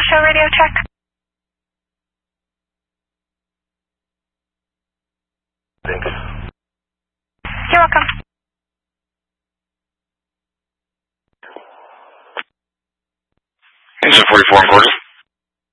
show radio check. Thanks. You're welcome. Engine 44 and quarter.